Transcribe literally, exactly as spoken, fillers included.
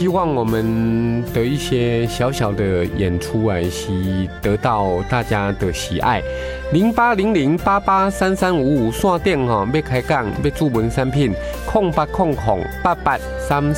望我们的一些小小的演出啊，是得到大家的喜爱。零八零零八八三三五五线电哈，要开讲要注文产品，空八空空八八三